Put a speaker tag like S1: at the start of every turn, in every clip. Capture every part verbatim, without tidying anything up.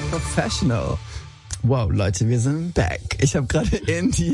S1: Professional. Wow, Leute, wir sind back. Ich habe gerade in die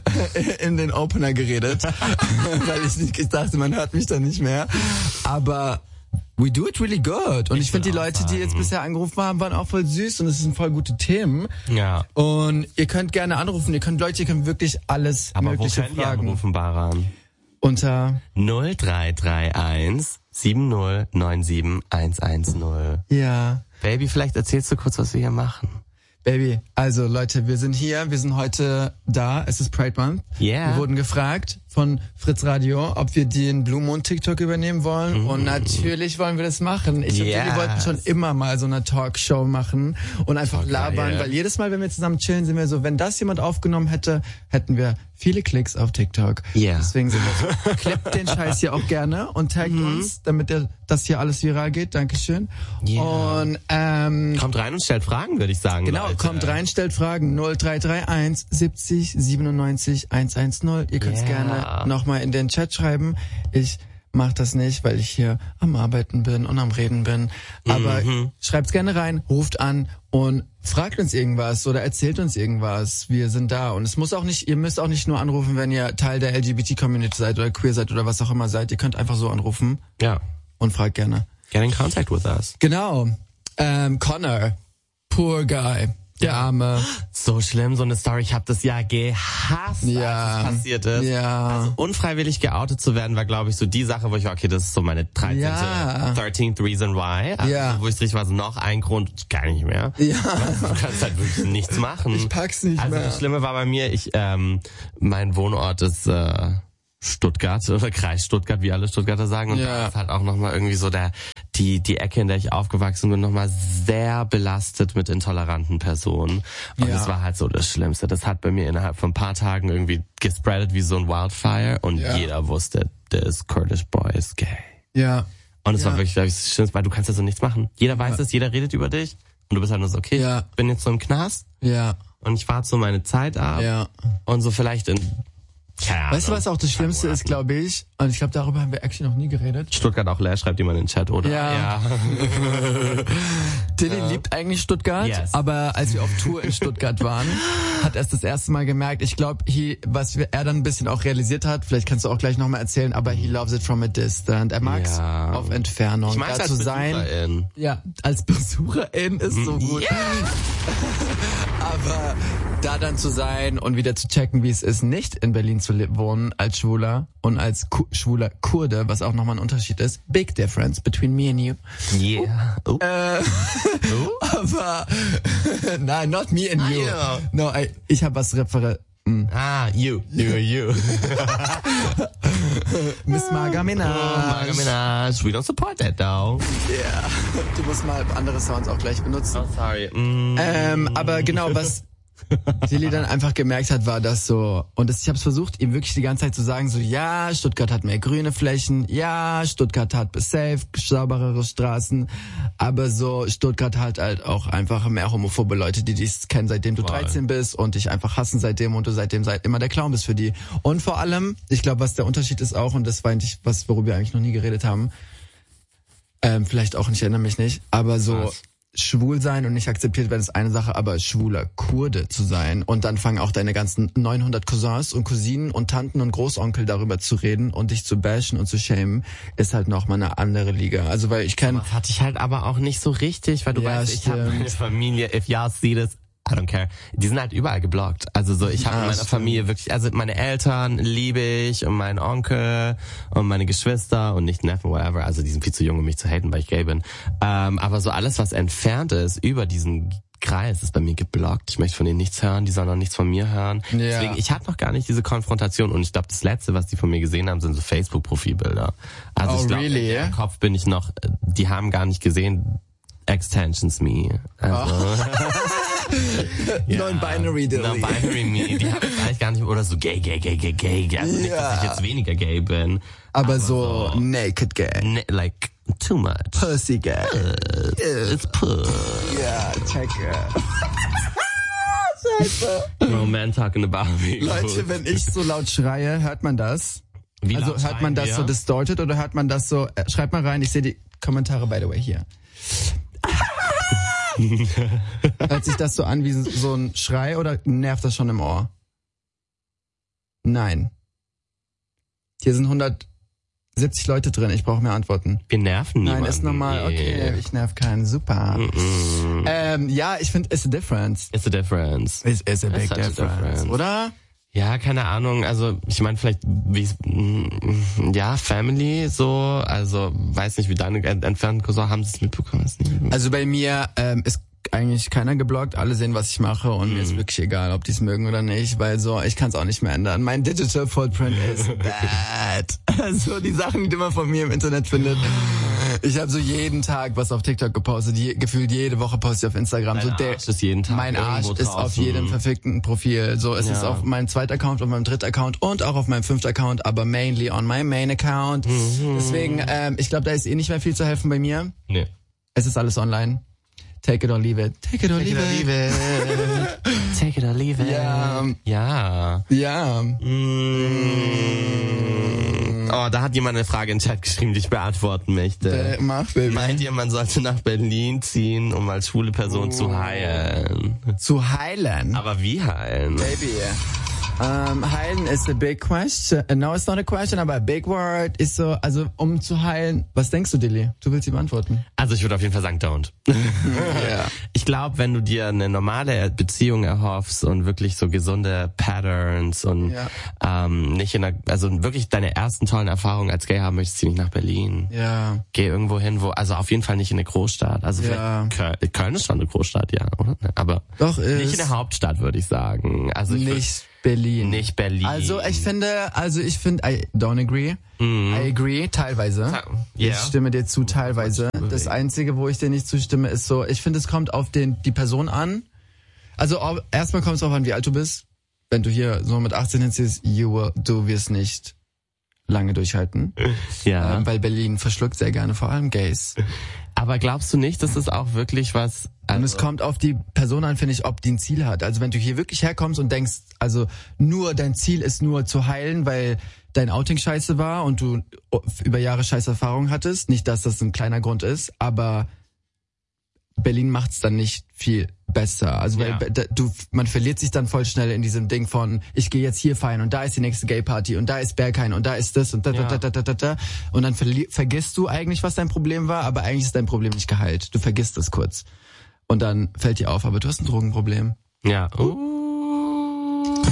S1: in den Opener geredet, weil ich nicht, ich dachte, man hört mich dann nicht mehr. Aber we do it really good. Und ich, ich finde, die Leute, sagen. die jetzt bisher angerufen haben, waren auch voll süß und es sind voll gute Themen.
S2: Ja.
S1: Und ihr könnt gerne anrufen. Ihr könnt, Leute, ihr könnt wirklich alles
S2: Aber
S1: Mögliche
S2: wo können
S1: fragen.
S2: Die anrufen, Baran?
S1: Unter
S2: null drei drei eins sieben null neun sieben eins eins null.
S1: Ja.
S2: Baby, vielleicht erzählst du kurz, was wir hier machen.
S1: Baby, also Leute, wir sind hier, wir sind heute da, es ist Pride Month.
S2: Yeah.
S1: Wir wurden gefragt von Fritz Radio, ob wir den Blue Moon TikTok übernehmen wollen. Mm. Und natürlich wollen wir das machen. Ich yes. und wir wollten schon immer mal so eine Talkshow machen und einfach Talk labern, weil jedes Mal, wenn wir zusammen chillen, sind wir so, wenn das jemand aufgenommen hätte, hätten wir viele Klicks auf TikTok.
S2: Yeah.
S1: Deswegen sind wir so, klippt den Scheiß hier auch gerne und taggt mm. uns, damit der, das hier alles viral geht. Dankeschön.
S2: Yeah.
S1: Und ähm,
S2: kommt rein und stellt Fragen, würde ich sagen.
S1: Genau,
S2: Leute.
S1: kommt rein, stellt Fragen. null drei drei eins siebzig siebenundneunzig hundertzehn. Ihr könnt's yeah. gerne nochmal in den Chat schreiben. Ich mach das nicht, weil ich hier am Arbeiten bin und am Reden bin. Aber mhm. schreibt's gerne rein, ruft an und fragt uns irgendwas oder erzählt uns irgendwas. Wir sind da. Und es muss auch nicht, ihr müsst auch nicht nur anrufen, wenn ihr Teil der L G B T-Community seid oder queer seid oder was auch immer seid. Ihr könnt einfach so anrufen.
S2: Ja.
S1: Und fragt gerne.
S2: Get in contact with us.
S1: Genau. Ähm, Connor. Poor guy. Der Arme.
S2: So schlimm, so eine Story. Ich habe das ja gehasst,
S1: ja.
S2: als es passiert ist.
S1: Ja.
S2: Also unfreiwillig geoutet zu werden, war, glaube ich, so die Sache, wo ich war, okay, das ist so meine dreizehnte
S1: Ja.
S2: thirteenth Reason Why. Also,
S1: ja.
S2: wo ich richtig war, so noch ein Grund, gar nicht mehr.
S1: Ja.
S2: Du kannst halt wirklich nichts machen.
S1: Ich pack's nicht
S2: also,
S1: mehr.
S2: Das Schlimme war bei mir, ich, ähm, mein Wohnort ist, äh, Stuttgart oder Kreis Stuttgart, wie alle Stuttgarter sagen. Und
S1: ja.
S2: da ist halt auch nochmal irgendwie so der, die, die Ecke, in der ich aufgewachsen bin, nochmal sehr belastet mit intoleranten Personen. Und
S1: ja.
S2: das war halt so das Schlimmste. Das hat bei mir innerhalb von ein paar Tagen irgendwie gespreadet wie so ein Wildfire und
S1: ja.
S2: jeder wusste, this Kurdish boy is gay.
S1: Ja.
S2: Und es
S1: ja.
S2: war wirklich, glaube ich, das Schlimmste, weil du kannst ja so nichts machen. Jeder weiß es, ja. jeder redet über dich und du bist halt nur so, okay,
S1: ja.
S2: ich bin jetzt so im Knast
S1: ja.
S2: und ich warte so meine Zeit ab
S1: ja.
S2: und so vielleicht in Keine
S1: Weißt du,
S2: Ahnung.
S1: was auch das Schlimmste ist, glaube ich? Und ich glaube, darüber haben wir actually noch nie geredet.
S2: Stuttgart auch leer, schreibt jemand in den Chat, oder?
S1: Ja.
S2: ja.
S1: Tilly uh, liebt eigentlich Stuttgart,
S2: yes.
S1: aber als wir auf Tour in Stuttgart waren, hat er es das erste Mal gemerkt. Ich glaube, was wir, er dann ein bisschen auch realisiert hat, vielleicht kannst du auch gleich nochmal erzählen, aber he loves it from a distance. Er mag es
S2: ja.
S1: auf Entfernung.
S2: Ich mag es als
S1: zu sein.
S2: Besucherin.
S1: Ja, als Besucherin ist so gut.
S2: Yeah.
S1: Aber da dann zu sein und wieder zu checken, wie es ist, nicht in Berlin zu wohnen als Schwuler und als Ku- schwuler Kurde, was auch nochmal ein Unterschied ist. Big difference between me and you.
S2: Yeah. Oh.
S1: Äh,
S2: oh.
S1: Aber nein, not me and you.
S2: Ah, yeah.
S1: No, I, ich habe was referiert. Mm.
S2: Ah, you. You, you.
S1: Miss Marga Minaj.
S2: Oh, Marga Minaj. We don't support that, though.
S1: Ja, yeah. Du musst mal andere Sounds auch gleich benutzen.
S2: Oh, sorry. Mm.
S1: Ähm, aber genau, was Tilly dann einfach gemerkt hat, war das so, und das, ich habe es versucht, ihm wirklich die ganze Zeit zu sagen, so, ja, Stuttgart hat mehr grüne Flächen, ja, Stuttgart hat safe, sauberere Straßen, aber so, Stuttgart hat halt auch einfach mehr homophobe Leute, die dich kennen, seitdem du
S2: Voll.
S1: dreizehn bist und dich einfach hassen seitdem und du seitdem seit immer der Clown bist für die. Und vor allem, ich glaube, was der Unterschied ist auch, und das war eigentlich was, worüber wir eigentlich noch nie geredet haben, ähm, vielleicht auch, ich erinnere mich nicht, aber so,
S2: was?
S1: Schwul sein und nicht akzeptiert werden ist eine Sache, aber schwuler Kurde zu sein und dann fangen auch deine ganzen neunhundert Cousins und Cousinen und Tanten und Großonkel darüber zu reden und dich zu bashen und zu shamen, ist halt noch mal eine andere Liga. Also weil ich kenne...
S2: Das hatte ich halt aber auch nicht so richtig, weil du
S1: Ja,
S2: weißt, ich habe meine Familie, if y'all see this, I don't care. Die sind halt überall geblockt. Also so, ich habe
S1: Ah,
S2: in meiner
S1: stimmt.
S2: Familie wirklich, also meine Eltern liebe ich und meinen Onkel und meine Geschwister und nicht Neffen, whatever. Also die sind viel zu jung, um mich zu haten, weil ich gay bin. Ähm, aber so alles, was entfernt ist über diesen Kreis, ist bei mir geblockt. Ich möchte von denen nichts hören, die sollen auch nichts von mir hören.
S1: Ja.
S2: Deswegen, ich hatte noch gar nicht diese Konfrontation und ich glaube, das Letzte, was die von mir gesehen haben, sind so Facebook-Profilbilder. Also
S1: Oh,
S2: ich glaube,
S1: really?
S2: im Kopf bin ich noch, die haben gar nicht gesehen, Extensions me. Also,
S1: Ja. Non-binary Dilly.
S2: Non-binary me. Die haben es eigentlich gar nicht, oder so gay, gay, gay, gay, gay. Also nicht, dass ich jetzt weniger gay bin.
S1: Aber, aber so, so naked gay.
S2: Ne, like, too much.
S1: Pussy gay.
S2: Uh, it's puss.
S1: Ja, check. Scheiße.
S2: No man talking about me.
S1: Leute, wenn ich so laut schreie, hört man das?
S2: Wie
S1: also
S2: laut
S1: hört man
S2: schreien
S1: das
S2: wir?
S1: so distorted oder hört man das so, äh, schreibt mal rein, ich sehe die Kommentare by the way hier. Hört sich das so an wie so ein Schrei oder nervt das schon im Ohr? Nein. Hier sind hundertsiebzig Leute drin, ich brauche mehr Antworten.
S2: Wir nerven niemanden.
S1: Nein, ist normal, okay, ich nerv keinen, super. Mm-mm. Ähm, ja, ich finde, it's a difference.
S2: It's a difference.
S1: It's, it's a big
S2: it's
S1: difference, a difference, oder?
S2: Ja, keine Ahnung, also ich meine vielleicht, wie ja, Family so, also weiß nicht, wie deine entfernten Cousins haben sie es mitbekommen.
S1: Also bei mir ähm, ist eigentlich keiner geblockt, alle sehen, was ich mache und mm. mir ist wirklich egal, ob die es mögen oder nicht, weil so, ich kann es auch nicht mehr ändern. Mein Digital Footprint ist bad. Also die Sachen, die man von mir im Internet findet. Ich habe so jeden Tag was auf TikTok gepostet, je, gefühlt jede Woche poste ich auf Instagram.
S2: Dein
S1: so der,
S2: Arsch ist jeden Tag
S1: mein Arsch ist
S2: draußen.
S1: auf jedem verfickten Profil. So es ja. ist auf meinem zweiten Account, auf meinem dritten Account und auch auf meinem fünften Account, aber mainly on my main Account. Mhm. Deswegen, ähm, ich glaube, da ist eh nicht mehr viel zu helfen bei mir.
S2: Nee.
S1: Es ist alles online. Take it or leave it. Take it or leave,
S2: Take it. Or leave it. Take it or leave it.
S1: Ja.
S2: Ja.
S1: Ja.
S2: Mm. Oh, da hat jemand eine Frage in den Chat geschrieben, die ich beantworten möchte.
S1: Äh, mach, Baby.
S2: Meint ihr, man sollte nach Berlin ziehen, um als schwule Person oh. zu heilen?
S1: Zu heilen?
S2: Aber wie heilen?
S1: Baby. Um, heilen is a big question. No, it's not a question, aber a big word ist so, also um zu heilen. Was denkst du, Dilly? Du willst sie beantworten?
S2: Also ich würde auf jeden Fall sagen, don't.
S1: Yeah.
S2: Ich glaube, wenn du dir eine normale Beziehung erhoffst und wirklich so gesunde Patterns und
S1: ja.
S2: ähm, nicht in der, also wirklich deine ersten tollen Erfahrungen als Gay haben möchtest, zieh nicht nach Berlin.
S1: Ja.
S2: Geh irgendwo hin, wo, also auf jeden Fall nicht in eine Großstadt. Also
S1: ja.
S2: vielleicht Köln, Köln ist schon eine Großstadt, ja, oder? Aber
S1: doch ist.
S2: Nicht in der Hauptstadt, würde ich sagen. Also ich
S1: nicht Berlin.
S2: Nicht Berlin.
S1: Also ich finde, also ich finde, I don't agree.
S2: Mhm.
S1: I agree, teilweise.
S2: Yeah.
S1: Ich stimme dir zu, teilweise. Das Einzige, wo ich dir nicht zustimme, ist so, ich finde, es kommt auf den die Person an. Also erstmal kommt es darauf an, wie alt du bist. Wenn du hier so mit achtzehn hinziehst, you, du wirst nicht lange durchhalten.
S2: Ja.
S1: Ähm, weil Berlin verschluckt sehr gerne, vor allem Gays.
S2: Aber glaubst du nicht, dass es auch wirklich was... Also
S1: und es kommt auf die Person an, finde ich, ob die ein Ziel hat. Also wenn du hier wirklich herkommst und denkst, also nur dein Ziel ist nur zu heilen, weil dein Outing scheiße war und du über Jahre scheiße Erfahrungen hattest, nicht, dass das ein kleiner Grund ist, aber Berlin macht's dann nicht viel besser. Also weil ja. du, man verliert sich dann voll schnell in diesem Ding von, ich gehe jetzt hier feiern und da ist die nächste Gay-Party und da ist Berghain und da ist das und da, da, da, da, da, da, da. Und dann verli- vergisst du eigentlich, was dein Problem war, aber eigentlich ist dein Problem nicht geheilt. Du vergisst es kurz. Und dann fällt dir auf, aber du hast ein Drogenproblem.
S2: Ja. Uh.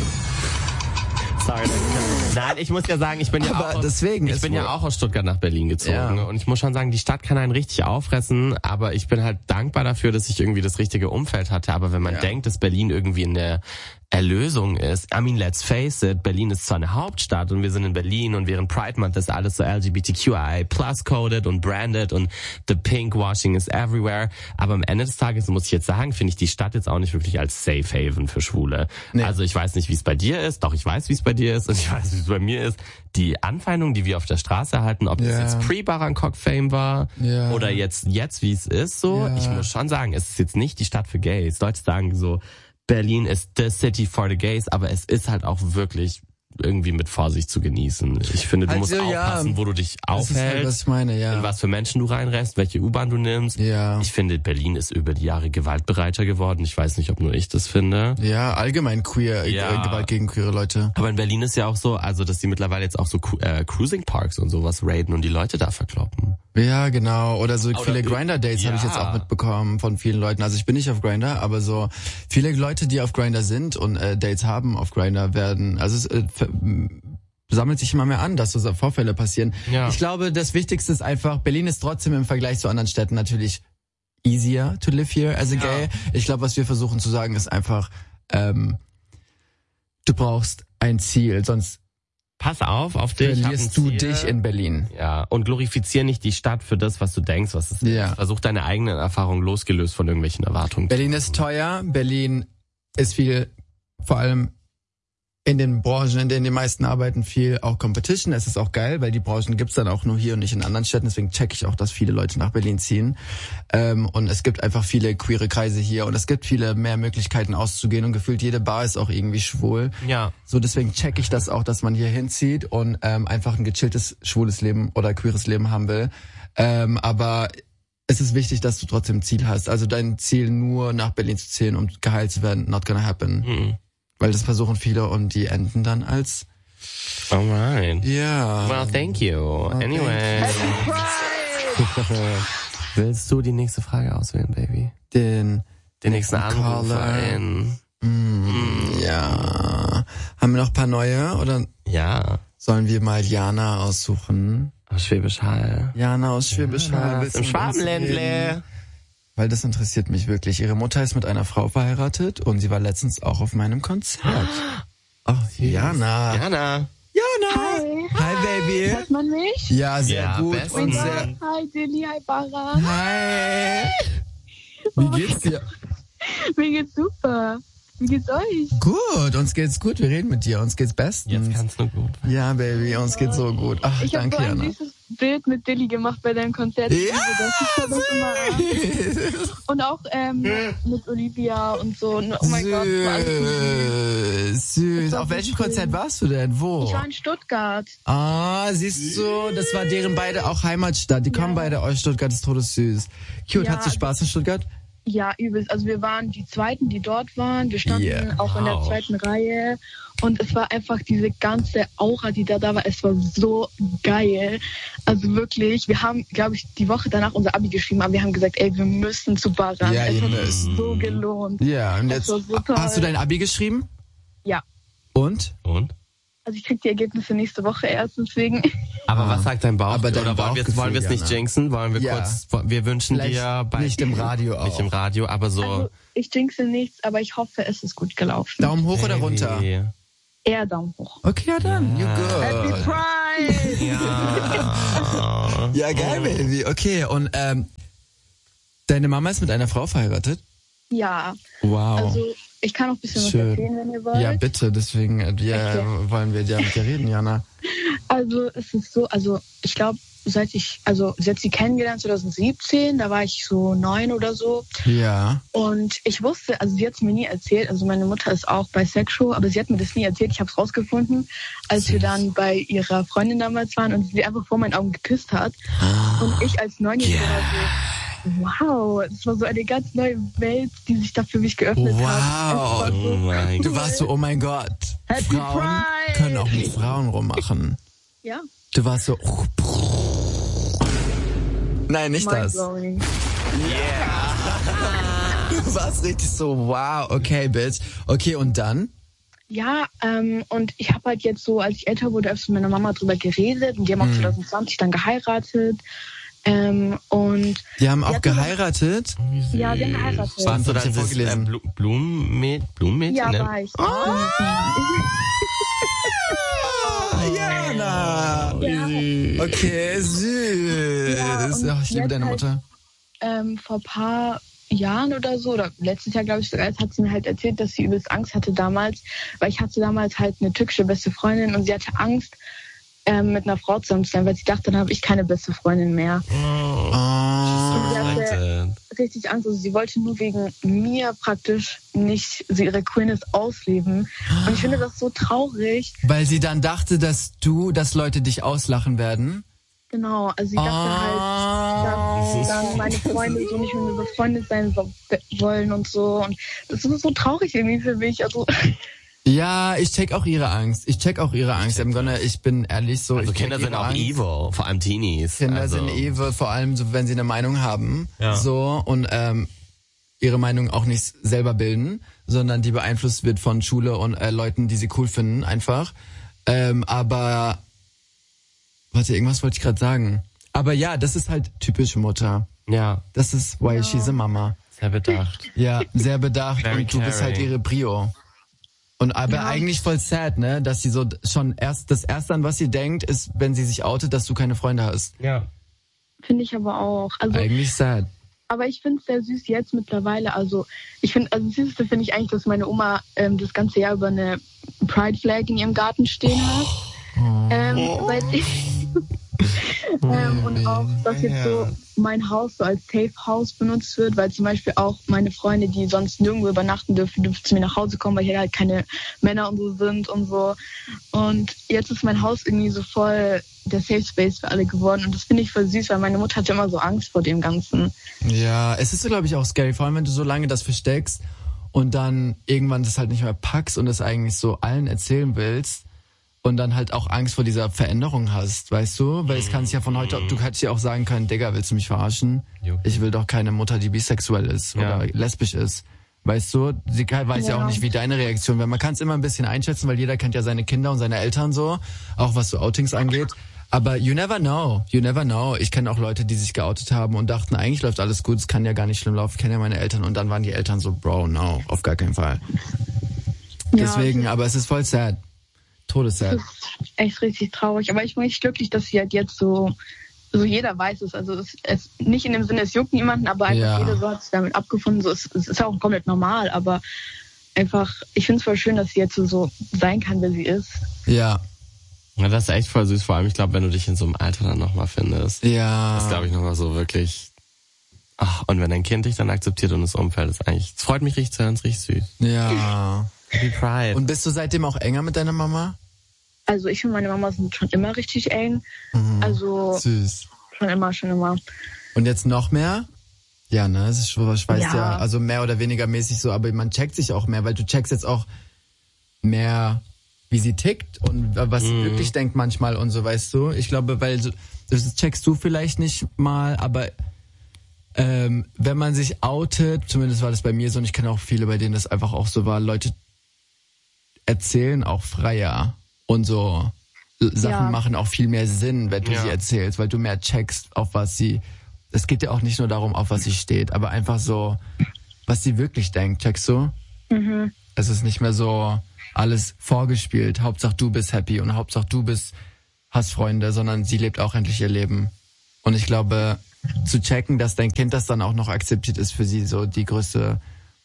S2: Sorry. Nein, ich muss ja sagen, ich bin ja
S1: aber
S2: auch,
S1: deswegen
S2: ich bin ja auch aus Stuttgart nach Berlin gezogen
S1: ja.
S2: und ich muss schon sagen, die Stadt kann einen richtig auffressen, aber ich bin halt dankbar dafür, dass ich irgendwie das richtige Umfeld hatte, aber wenn man ja. denkt, dass Berlin irgendwie in der Erlösung ist. I mean, let's face it, Berlin ist zwar eine Hauptstadt und wir sind in Berlin und während Pride Month ist alles so L G B T Q I plus coded und branded und the pink washing is everywhere. Aber am Ende des Tages, muss ich jetzt sagen, finde ich die Stadt jetzt auch nicht wirklich als Safe Haven für Schwule. Nee. Also ich weiß nicht, wie es bei dir ist, doch ich weiß, wie es bei dir ist und ich weiß, wie es bei mir ist. Die Anfeindungen, die wir auf der Straße erhalten, ob
S1: yeah.
S2: das jetzt Pre-Barankok-Fame war
S1: yeah.
S2: oder jetzt, jetzt wie es ist, so,
S1: yeah.
S2: ich muss schon sagen, es ist jetzt nicht die Stadt für Gays. Leute sagen so, Berlin ist the city for the gays, aber es ist halt auch wirklich irgendwie mit Vorsicht zu genießen. Ich finde, du
S1: also,
S2: musst aufpassen,
S1: ja,
S2: wo du dich
S1: das
S2: aufhältst,
S1: ist halt, was ich meine, ja.
S2: in was für Menschen du reinrennst, welche U-Bahn du nimmst.
S1: Ja.
S2: Ich finde, Berlin ist über die Jahre gewaltbereiter geworden. Ich weiß nicht, ob nur ich das finde.
S1: Ja, allgemein queer,
S2: ja.
S1: äh, Gewalt gegen queere Leute.
S2: Aber in Berlin ist ja auch so, also dass die mittlerweile jetzt auch so äh, Cruising Parks und sowas raiden und die Leute da verkloppen.
S1: Ja, genau. Oder so
S2: Oder
S1: viele Grindr-Dates
S2: ja.
S1: habe ich jetzt auch mitbekommen von vielen Leuten. Also ich bin nicht auf Grindr, aber so viele Leute, die auf Grindr sind und äh, Dates haben auf Grindr werden, also es äh, ver- sammelt sich immer mehr an, dass so Vorfälle passieren.
S2: Ja.
S1: Ich glaube, das Wichtigste ist einfach, Berlin ist trotzdem im Vergleich zu anderen Städten natürlich easier to live here as a
S2: ja.
S1: gay. Ich glaube, was wir versuchen zu sagen, ist einfach, ähm, du brauchst ein Ziel, sonst
S2: Pass auf, auf dich.
S1: verlierst du dich in Berlin.
S2: Ja, und glorifizier nicht die Stadt für das, was du denkst, was es
S1: ja.
S2: ist. Versuch deine eigenen Erfahrungen losgelöst von irgendwelchen Erwartungen.
S1: Berlin ist teuer, Berlin ist viel, vor allem in den Branchen, in denen die meisten arbeiten, viel auch Competition. Es ist auch geil, weil die Branchen gibt's dann auch nur hier und nicht in anderen Städten. Deswegen check ich auch, dass viele Leute nach Berlin ziehen. Ähm, und es gibt einfach viele queere Kreise hier und es gibt viele mehr Möglichkeiten auszugehen und gefühlt jede Bar ist auch irgendwie schwul.
S2: Ja.
S1: So deswegen check ich das auch, dass man hier hinzieht und ähm, einfach ein gechilltes, schwules Leben oder queeres Leben haben will. Ähm, aber es ist wichtig, dass du trotzdem ein Ziel hast. Also dein Ziel nur nach Berlin zu ziehen, um geheilt zu werden, not gonna happen. Mhm. Weil das versuchen viele und die enden dann als...
S2: Alright.
S1: Ja.
S2: Well, thank you. Well, anyway. Thank you. Willst du die nächste Frage auswählen, Baby?
S1: Den,
S2: den nächsten Anrufer in...
S1: Mm, mm. Ja. Haben wir noch ein paar neue, oder?
S2: Ja.
S1: Sollen wir mal Jana aussuchen?
S2: Aus Schwäbisch Hall.
S1: Jana aus Schwäbisch Hall.
S2: Im Schwabenländle.
S1: Weil das interessiert mich wirklich. Ihre Mutter ist mit einer Frau verheiratet und sie war letztens auch auf meinem Konzert. Ach, oh, Jana.
S2: Jana.
S1: Jana.
S3: Hi.
S1: Hi, Baby.
S3: Hört man mich?
S1: Ja, sehr
S2: ja,
S1: gut.
S2: Bestens.
S1: Und sehr...
S3: Hi, Dilly. Hi, Bara.
S1: Hi. Wie geht's dir?
S3: Mir geht's super. Wie geht's euch?
S1: Gut, uns geht's gut. Wir reden mit dir. Uns geht's bestens.
S2: Jetzt kann's nur gut.
S1: Ja, Baby, uns geht's so gut. Ach,
S3: ich
S1: danke,
S3: Jana.
S1: Jana.
S3: Ich habe so ein süßes Bild mit Dilly gemacht bei deinem Konzert.
S1: Ja,
S3: das das immer und auch ähm, mit Olivia und so. Und, oh mein
S1: süß,
S3: Gott. War alles
S1: süß. Auf welchem
S3: schön.
S1: Konzert warst du denn? Wo?
S3: Ich war in Stuttgart.
S1: Ah, siehst du, das war deren beide auch Heimatstadt. Die kommen
S3: ja.
S1: beide aus Stuttgart, das ist todessüß. Cute,
S3: ja,
S1: hattest du Spaß in Stuttgart?
S3: Ja, übelst. Also wir waren die Zweiten, die dort waren. Wir standen
S1: yeah.
S3: auch in der
S2: wow.
S3: zweiten Reihe. Und es war einfach diese ganze Aura, die da da war. Es war so geil. Also wirklich, wir haben, glaube ich, die Woche danach unser Abi geschrieben, aber wir haben gesagt, ey, wir müssen zu Baran.
S1: Ja,
S3: es
S1: ihr
S3: hat
S1: müsst.
S3: sich so gelohnt.
S1: Ja, und
S3: Das
S1: jetzt,
S3: war so toll.
S1: hast du dein Abi geschrieben?
S3: Ja.
S1: Und?
S2: Und?
S3: Also ich krieg die Ergebnisse nächste Woche erst, deswegen.
S2: Aber was sagt dein Bauch?
S1: Aber dein
S2: Oder wollen wir es
S1: Bauchgefühl,
S2: nicht
S1: Jana.
S2: jinxen? Wollen wir
S1: Ja.
S2: kurz, wir wünschen
S1: Vielleicht
S2: dir bei...
S1: nicht im Radio auch.
S2: Nicht im Radio, aber so...
S3: Also ich jinxe nichts, aber ich hoffe, es ist gut gelaufen.
S1: Daumen hoch oder runter?
S2: Baby.
S3: Eher Daumen hoch.
S1: Okay, ja dann.
S2: Ja.
S1: You
S3: Happy
S1: good.
S3: Pride!
S2: Ja.
S1: Ja, geil, Baby. Okay, und ähm, deine Mama ist mit einer Frau verheiratet?
S3: Ja.
S1: Wow.
S3: Also ich kann auch ein bisschen
S1: Schön.
S3: was erzählen, wenn ihr wollt.
S1: Ja, bitte, deswegen äh, ja,
S3: Okay.
S1: wollen wir ja mit dir reden, Jana.
S3: Also es ist so, also ich glaube, seit ich, also sie hat sie kennengelernt zwanzig siebzehn, da war ich so neun oder so.
S1: Ja.
S3: Und ich wusste, also sie hat es mir nie erzählt, also meine Mutter ist auch bisexual, aber sie hat mir das nie erzählt. Ich habe es rausgefunden, als wir dann bei ihrer Freundin damals waren und sie einfach vor meinen Augen geküsst hat. Und ich als Neunjährige war so, wow, das war so eine ganz neue Welt, die sich da für mich geöffnet
S1: Wow.
S3: hat. Es war so
S2: Oh mein
S3: cool.
S1: Du warst so, oh mein Gott.
S3: Happy
S1: Frauen
S3: Pride.
S1: können auch mit Frauen rummachen.
S3: Ja,
S1: Du warst so. Nein, nicht das.
S3: mindblowing.
S1: Du warst richtig so, wow, okay, bitch. Okay, und dann?
S3: Ja, ähm, und ich habe halt jetzt so, als ich älter wurde, öfter mit meiner Mama drüber geredet und die haben auch
S1: Mhm.
S3: zwanzig zwanzig dann geheiratet. Ähm, und
S1: Die haben
S3: Die
S1: auch
S3: hatten-
S1: geheiratet?
S3: ja, die haben geheiratet.
S2: Warst du
S1: Hab ich
S2: dann
S1: dir
S2: das äh,
S1: vorgelesen.
S2: Blu- Blumenmäd Blumenmädchen?
S3: Ja,
S2: ne?
S3: war ich.
S1: Ah, Jana.
S3: Ja.
S1: Okay, süß.
S3: Ja, und
S1: Ach, ich liebe
S3: jetzt
S1: deine
S3: halt-
S1: Mutter.
S3: ähm, vor ein paar Jahren oder so, oder letztes Jahr, glaube ich sogar, hat sie mir halt erzählt, dass sie übelst Angst hatte damals, weil ich hatte damals halt eine türkische beste Freundin und sie hatte Angst, ähm, mit einer Frau zusammen zu sein, weil sie dachte, dann habe ich keine beste Freundin mehr.
S2: Oh.
S1: Oh.
S3: Sie hatte
S2: Reflected.
S3: richtig Angst, also sie wollte nur wegen mir praktisch nicht sie ihre Queerness ausleben. Und ich finde das so traurig.
S1: Weil sie dann dachte, dass du, dass Leute dich auslachen werden.
S3: Genau, also sie dachte
S1: Oh.
S3: halt, dass dann meine Freunde so nicht mit mir befreundet sein so- wollen und so. Und das ist so traurig irgendwie für mich. Also
S1: Ja, ich check auch ihre Angst. Ich check auch ihre Angst. I'm gonna, ich bin ehrlich so.
S2: Also
S1: ich check
S2: Kinder sind
S1: ihre
S2: auch
S1: Angst.
S2: evil, vor allem Teenies.
S1: Kinder
S2: also.
S1: sind evil, vor allem so, wenn sie eine Meinung haben.
S2: Ja.
S1: So, und ähm, ihre Meinung auch nicht selber bilden, sondern die beeinflusst wird von Schule und äh, Leuten, die sie cool finden, einfach. Ähm, aber warte, irgendwas wollte ich gerade sagen. Aber ja, das ist halt typisch Mutter.
S2: Ja,
S1: Das ist why she's a mama.
S2: sehr bedacht.
S1: Ja, sehr bedacht
S2: Very
S1: und du bist halt
S2: caring.
S1: ihre Prio. Und aber
S3: Ja.
S1: eigentlich voll sad, ne, dass sie so schon erst, das erste an was sie denkt, ist, wenn sie sich outet, dass du keine Freunde hast.
S2: Ja.
S3: finde ich aber auch. Also,
S1: Eigentlich sad.
S3: aber ich finde es sehr süß jetzt mittlerweile. Also ich finde, also das Süßeste finde ich eigentlich, dass meine Oma ähm, das ganze Jahr über eine Pride Flag in ihrem Garten stehen hat. Ähm, seit ich, ähm, und auch, dass jetzt so mein Haus so als Safe House benutzt wird, weil zum Beispiel auch meine Freunde, die sonst nirgendwo übernachten dürfen, dürfen zu mir nach Hause kommen, weil hier halt keine Männer und so sind und so. Und jetzt ist mein Haus irgendwie so voll der Safe Space für alle geworden und das finde ich voll süß, weil meine Mutter hatte immer so Angst vor dem Ganzen.
S1: Ja, es ist, glaube ich, auch scary, vor allem wenn du so lange das versteckst und dann irgendwann das halt nicht mehr packst und das eigentlich so allen erzählen willst und dann halt auch Angst vor dieser Veränderung hast, weißt du? Weil es kann sich ja von heute, du hättest ja auch sagen können, Digga, willst du mich verarschen? Ich will doch keine Mutter, die bisexuell ist ja. oder lesbisch ist. Weißt du, sie weiß ja. ja auch nicht, wie deine Reaktion wäre. Man kann es immer ein bisschen einschätzen, weil jeder kennt ja seine Kinder und seine Eltern so, auch was so Outings angeht. Aber you never know, you never know. Ich kenne auch Leute, die sich geoutet haben und dachten, eigentlich läuft alles gut, es kann ja gar nicht schlimm laufen, ich kenne ja meine Eltern. Und dann waren die Eltern so, Bro, no, auf gar keinen Fall. Ja, deswegen, aber es ist voll sad. Todessad.
S3: Das ist echt richtig traurig. Aber ich bin echt glücklich, dass sie halt jetzt so, so jeder weiß es. Also es, es nicht in dem Sinne, es juckt niemanden, aber einfach ja. jeder so hat sich damit abgefunden. So, es, es ist auch komplett normal, aber einfach, ich finde es voll schön, dass sie jetzt so, so sein kann, wer sie ist.
S1: Ja.
S2: Ja, das ist echt voll süß, vor allem, ich glaube, wenn du dich in so einem Alter dann nochmal findest.
S1: Ja.
S2: Das glaube ich nochmal so wirklich. Ach, und wenn dein Kind dich dann akzeptiert und das Umfeld ist eigentlich, es freut mich richtig zu hören, es ist richtig süß.
S1: Ja.
S2: Happy Pride.
S1: Und bist du seitdem auch enger mit deiner Mama?
S3: Also ich und meine Mama sind schon immer richtig eng. Mhm. Also
S1: süß.
S3: Schon immer, schon immer.
S1: Und jetzt noch mehr? Ja, ne, es ist schon, ich weiß ja.
S3: Ja,
S1: also mehr oder weniger mäßig so, aber man checkt sich auch mehr, weil du checkst jetzt auch mehr, wie sie tickt und was sie mm. wirklich denkt manchmal und so, weißt du. Ich glaube, weil so, das checkst du vielleicht nicht mal, aber ähm, wenn man sich outet, zumindest war das bei mir so und ich kenne auch viele, bei denen das einfach auch so war, Leute erzählen auch freier und so Sachen ja. machen auch viel mehr Sinn, wenn du ja. sie erzählst, weil du mehr checkst, auf was sie, es geht ja auch nicht nur darum, auf was sie steht, aber einfach so, was sie wirklich denkt, checkst du?
S3: Mhm.
S1: Es ist nicht mehr so alles vorgespielt, Hauptsache du bist happy und Hauptsache du bist, hast Freunde, sondern sie lebt auch endlich ihr Leben. Und ich glaube, zu checken, dass dein Kind das dann auch noch akzeptiert, ist für sie so die größte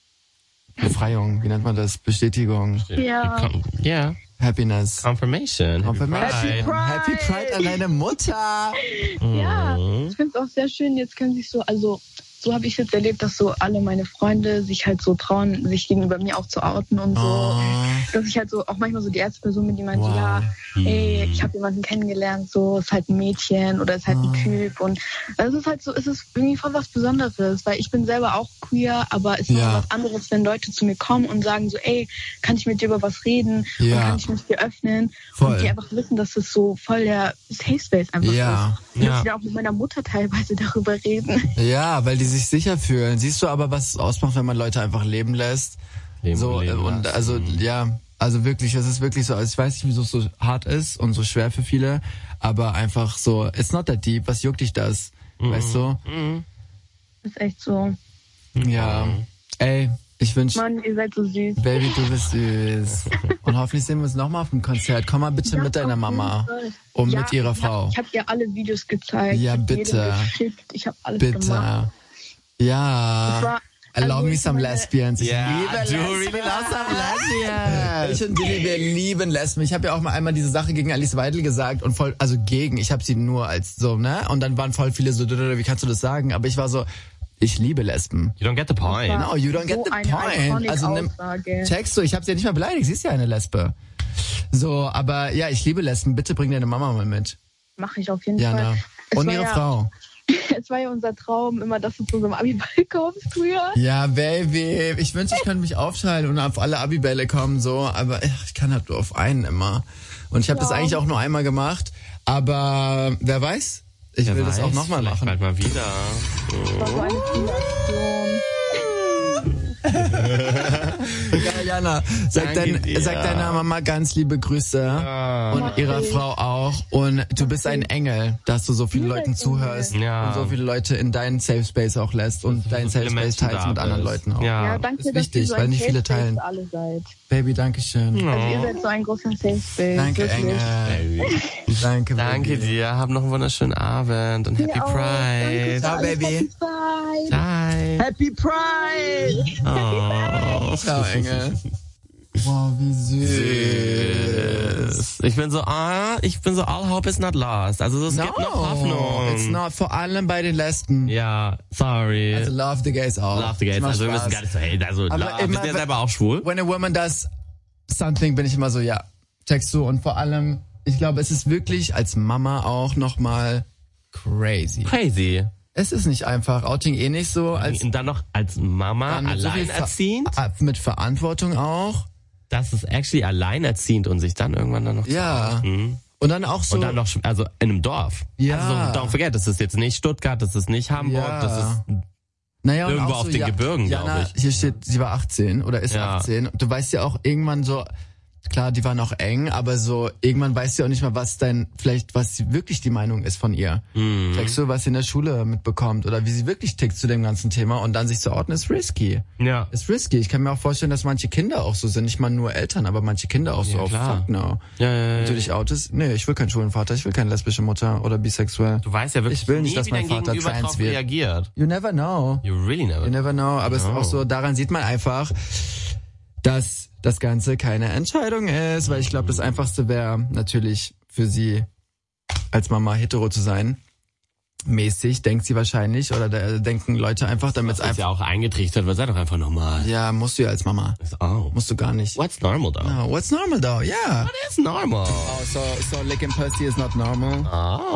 S1: Befreiung, wie nennt man das? Bestätigung.
S3: Ja.
S2: Ja.
S1: Happiness.
S2: Confirmation.
S1: Confirmation.
S3: Happy Pride.
S1: Happy Pride an deine Mutter.
S3: Ja, ich finde es auch sehr schön. Jetzt können sich so, also so habe ich jetzt erlebt, dass so alle meine Freunde sich halt so trauen, sich gegenüber mir auch zu outen und so.
S1: Oh.
S3: Dass ich halt so auch manchmal so die erste Person bin, die meint,
S1: Wow.
S3: so, ja, ey, ich habe jemanden kennengelernt, so ist halt ein Mädchen oder ist halt ein
S1: Oh.
S3: Typ. Und das ist halt so, es ist irgendwie voll was Besonderes, weil ich bin selber auch queer, aber es ist
S1: Ja.
S3: noch was anderes, wenn Leute zu mir kommen und sagen so, ey, kann ich mit dir über was reden?
S1: Ja.
S3: Und kann ich mich dir öffnen?
S1: Voll.
S3: Und die einfach wissen, dass es so voll der Safe Space einfach
S1: Ja.
S3: ist. Und
S2: Ja.
S3: dass ich da auch mit meiner Mutter teilweise darüber reden.
S1: Ja, weil die sich sicher fühlen. Siehst du aber, was es ausmacht, wenn man Leute einfach leben lässt?
S2: Leben
S1: so
S2: leben
S1: und
S2: lassen.
S1: also ja, also wirklich, es ist wirklich so, also ich weiß nicht, wieso es so hart ist und so schwer für viele, aber einfach so, it's not that deep, was juckt dich das?
S2: Mhm.
S1: Weißt du?
S2: Mhm.
S3: Das ist echt so.
S1: Ja. Ey, ich wünsch,
S3: Mann, ihr seid so süß.
S1: Baby, du bist süß. Und hoffentlich sehen wir uns nochmal auf dem Konzert. Komm mal bitte
S3: Ja,
S1: mit deiner
S3: auf
S1: Mama
S3: jeden Fall.
S1: und
S3: Ja,
S1: mit ihrer
S3: ich hab-
S1: Frau.
S3: Ich habe ihr alle Videos gezeigt.
S1: Ja,
S3: ich hab
S1: bitte.
S3: jedem geschickt. Ich habe alles gemacht.
S1: Bitte. Ja.
S3: Das war-
S1: Allow
S3: also
S1: me
S3: ich
S1: some
S3: meine-
S1: lesbians. Ich
S2: Ja,
S1: liebe
S2: du
S1: Lesbians.
S2: really love some lesbians.
S1: Ich und Dilly, wir lieben Lesben. Ich habe ja auch mal einmal diese Sache gegen Alice Weidel gesagt und voll, also gegen. Ich habe sie nur als so, ne? Und dann waren voll viele so, wie kannst du das sagen? Aber ich war so, ich liebe Lesben.
S2: You don't get the point.
S3: Das war
S1: No, you don't get
S3: so
S1: the
S3: eine
S1: point.
S3: iconic
S1: Also nimm,
S3: Aussage.
S1: checkst du, ich habe sie ja nicht mal beleidigt. Sie ist ja eine Lesbe. So, aber ja, ich liebe Lesben. Bitte bring deine Mama mal mit.
S3: Mache ich auf jeden
S1: Jana.
S3: Fall. Es
S1: Und
S3: war
S1: ihre
S3: ja,
S1: Frau.
S3: Es war ja unser Traum, immer, dass du zu so einem Abiball kommst früher.
S1: Ja, Baby. Ich wünschte, ich könnte mich aufschalten und auf alle Abibälle kommen, so. Aber ach, ich kann halt nur auf einen immer. Und ich habe
S3: Ja.
S1: das eigentlich auch nur einmal gemacht. Aber wer weiß? Ich
S2: Wer
S1: will das
S2: weiß,
S1: auch nochmal
S2: vielleicht
S1: machen.
S2: bald mal wieder.
S3: Das war so eine coole Aktion.
S1: Ja, Jana, sag,
S2: Danke
S1: dein,
S2: dir.
S1: sag deiner Mama ganz liebe Grüße
S2: Ja.
S1: und ihrer Frau auch. Und du bist ein Engel, dass du so viele
S3: Ja,
S1: Leuten
S3: Engel.
S1: zuhörst
S2: Ja.
S1: und so viele Leute in deinen Safe Space auch lässt und deinen Safe
S2: viele
S1: Space
S2: Menschen
S1: teilst
S2: da
S1: mit anderen
S2: bist.
S1: Leuten auch.
S2: Ja.
S3: Ja, danke,
S1: ist
S3: dass
S1: wichtig,
S3: ihr so
S1: weil
S3: ein
S1: nicht
S3: Safe
S1: viele
S3: Space
S1: teilen.
S3: für alle seid.
S1: Baby, danke schön.
S3: Also ihr seid so ein großer Safe Space.
S1: Danke,
S3: wirklich.
S1: Engel. Danke,
S2: Danke
S1: Baby.
S2: dir, hab noch einen wunderschönen Abend und Happy
S3: Dir auch.
S2: Pride.
S3: Danke für
S1: Ciao,
S3: alles.
S1: Baby.
S3: Happy Pride.
S2: Bye.
S1: Happy Pride!
S2: Oh.
S1: Ciao, Engel. Wow, wie süß.
S2: süß. Ich bin so, ah, ich bin so, all hope is not lost. Also es
S1: no,
S2: gibt noch Hoffnung.
S1: It's not, vor allem bei den Lesben.
S2: Ja, sorry.
S1: Also love the gays auch.
S2: Love the gays. Also wir müssen gar nicht so, hey, also
S1: Aber
S2: love.
S1: immer,
S2: Bist du ja selber auch schwul?
S1: When a woman does something, bin ich immer so, ja, checkst du. Und vor allem, ich glaube, es ist wirklich als Mama auch nochmal crazy.
S2: Crazy.
S1: Es ist nicht einfach. Outing eh nicht so. Als
S2: Und dann noch als Mama
S1: dann mit so viel
S2: alleinerziehend?
S1: Ver- mit Verantwortung auch.
S2: Das ist actually alleinerziehend und sich dann irgendwann dann noch...
S1: Ja.
S2: Mhm.
S1: Und dann auch so...
S2: Und dann noch, also in einem Dorf.
S1: Ja.
S2: Also don't forget, das ist jetzt nicht Stuttgart, das ist nicht Hamburg,
S1: Ja.
S2: das ist...
S1: Naja, und
S2: irgendwo
S1: auch
S2: auf
S1: so,
S2: den
S1: ja,
S2: Gebirgen,
S1: Jana,
S2: glaub ich.
S1: hier steht, sie war achtzehn oder ist
S2: Ja.
S1: achtzehn. Du weißt ja auch irgendwann so, klar, die waren auch eng, aber so, irgendwann weißt du ja auch nicht mal, was dein, vielleicht, was wirklich die Meinung ist von ihr.
S2: Mhm.
S1: Checkst du, was sie in der Schule mitbekommt oder wie sie wirklich tickt zu dem ganzen Thema und dann sich zu orten, ist risky.
S2: Ja.
S1: Ist risky. Ich kann mir auch vorstellen, dass manche Kinder auch so sind. Nicht mal nur Eltern, aber manche Kinder auch so,
S2: Ja,
S1: oh,
S2: klar.
S1: fuck no.
S2: Ja, ja, ja.
S1: Natürlich outest. Nee, ich will keinen schwulen Vater, ich will keine lesbische Mutter oder bisexuell.
S2: Du weißt ja wirklich
S1: Ich will nicht,
S2: nie,
S1: dass
S2: wie
S1: mein
S2: dein
S1: Vater
S2: Gegenüber
S1: trans
S2: drauf
S1: wird.
S2: reagiert.
S1: You never know.
S2: You really never.
S1: You never know. Aber es ist
S2: No.
S1: auch so, daran sieht man einfach, dass das Ganze keine Entscheidung ist, weil ich glaube, das Einfachste wäre natürlich für sie als Mama hetero zu sein. Mäßig, denkt sie wahrscheinlich, oder da denken Leute einfach, damit es
S2: Das ist ja
S1: einfach...
S2: auch eingetrichtert, weil sei doch einfach normal.
S1: Ja, musst du ja als Mama.
S2: Oh.
S1: Musst du gar nicht.
S2: What's normal though?
S1: Oh, what's normal though? Yeah.
S2: What is normal?
S1: Oh, so, so licking pussy is not normal.